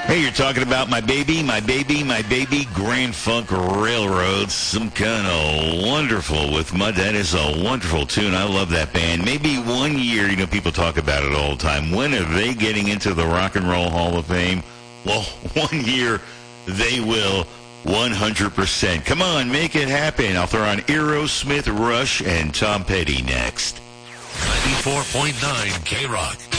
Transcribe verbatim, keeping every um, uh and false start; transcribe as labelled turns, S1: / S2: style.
S1: Hey, you're talking about My Baby, My Baby, My Baby, Grand Funk Railroad. Some kind of wonderful with Mud. That is a wonderful tune. I love that band. Maybe one year, you know, people talk about it all the time. When are they getting into the Rock and Roll Hall of Fame? Well, one year they will, one hundred percent. Come on, make it happen. I'll throw on Aerosmith, Rush, and Tom Petty next.
S2: ninety-four point nine K-Rock.